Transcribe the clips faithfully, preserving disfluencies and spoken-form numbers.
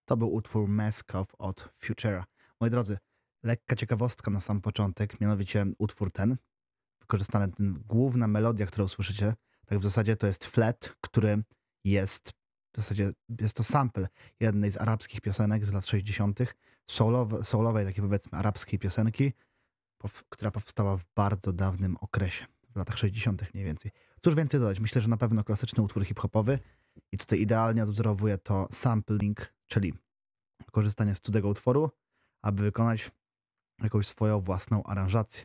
To był utwór Mask Off od Futura. Moi drodzy, lekka ciekawostka na sam początek, mianowicie utwór ten, wykorzystana ten główna melodia, którą słyszycie, tak w zasadzie to jest flet, który jest w zasadzie jest to sample jednej z arabskich piosenek z lat sześćdziesiątych, soulowe soulowej takiej powiedzmy arabskiej piosenki, pow która powstała w bardzo dawnym okresie, w latach sześćdziesiątych mniej więcej. Cóż więcej dodać? Myślę, że na pewno klasyczny utwór hip-hopowy i tutaj idealnie odwzorowuje to sampling, czyli korzystanie z cudzego utworu, aby wykonać jakąś swoją własną aranżację.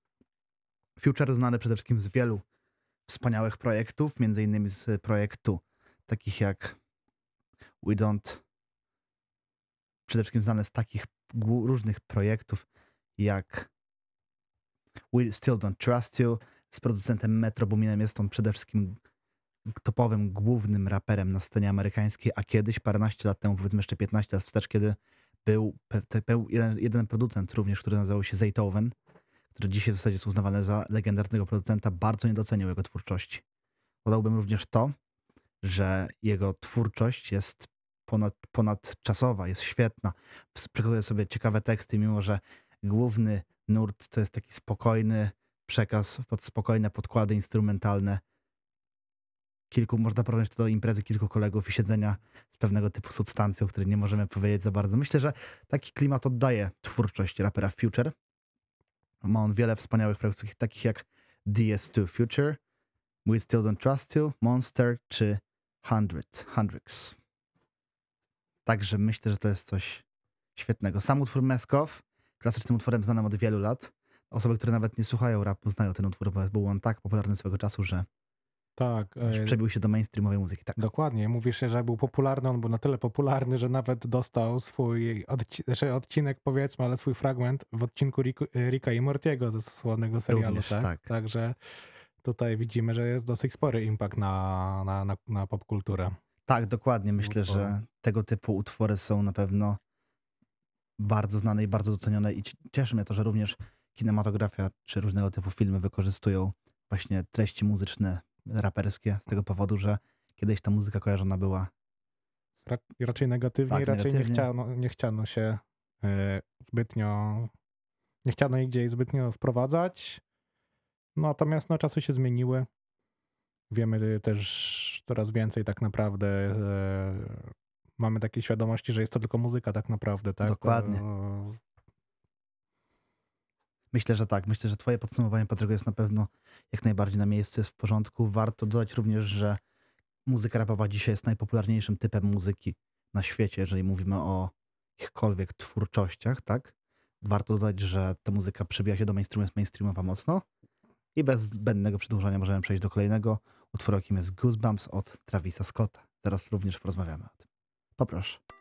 Future znany przede wszystkim z wielu wspaniałych projektów, między innymi z projektu takich jak We Don't przede wszystkim znany z takich głó różnych projektów jak We Still Don't Trust You, z producentem Metro Boominem. Jest on przede wszystkim topowym, głównym raperem na scenie amerykańskiej, a kiedyś, paręnaście lat temu, powiedzmy jeszcze piętnaście lat wstecz, kiedy był pe te był jeden jeden producent również, który nazywał się Zaytoven, który dzisiaj w zasadzie jest uznawany za legendarnego producenta, bardzo nie doceniał jego twórczości. Dodałbym również to, że jego twórczość jest ponad ponadczasowa, jest świetna. Ps przygotowuje sobie ciekawe teksty, mimo że główny nurt to jest taki spokojny przekaz, pod spokojne podkłady instrumentalne. Kilku można porównać to do imprezy kilku kolegów i siedzenia z pewnego typu substancją, o której nie możemy powiedzieć za bardzo. Myślę, że taki klimat oddaje twórczość rapera Future. Ma on wiele wspaniałych projektów, takich jak D S two Future, We Still Don't Trust You, Monster czy Hundred Hundrix. Także myślę, że to jest coś świetnego. Sam utwór Mask Off, klasycznym utworem znanym od wielu lat. Osoby, które nawet nie słuchają rapu, znają ten utwór, bo był on tak popularny swego czasu, że Tak, aż e przebił się do mainstreamowej muzyki, tak. dokładnie. Mówisz, że był popularny, on był na tyle popularny, że nawet dostał swój odci znaczy odcinek powiedzmy, ale swój fragment w odcinku Riku Ricka i Mortiego ze sławnego serialu, Również tak? tak. Także tutaj widzimy, że jest dosyć spory impact na na na na popkulturę. Tak, dokładnie. Myślę, Utworu. że tego typu utwory są na pewno bardzo znane i bardzo docenione i cie cieszy mnie to, że również kinematografia czy różnego typu filmy wykorzystują właśnie treści muzyczne, raperskie z tego powodu, że kiedyś ta muzyka kojarzona była Ra raczej negatywnie i tak, raczej nie negatywnie. chciano nie chciano się, e, zbytnio nie chciano ich gdzieś zbytnio wprowadzać. Natomiast no czasy się zmieniły. Wiemy też coraz więcej tak naprawdę, e, mamy takiej świadomości, że jest to tylko muzyka tak naprawdę, tak? To Dokładnie. Myślę, że tak. Myślę, że twoje podsumowanie, Patryku, jest na pewno jak najbardziej na miejscu, jest w porządku. Warto dodać również, że muzyka rapowa dzisiaj jest najpopularniejszym typem muzyki na świecie, jeżeli mówimy o jakichkolwiek twórczościach, tak? Warto dodać, że ta muzyka przebija się do mainstreamu, jest mainstreamowa mocno i bez zbędnego przedłużania możemy przejść do kolejnego utworu, jakim jest Goosebumps od Travisa Scotta. Zaraz również porozmawiamy o tym. Poproszę.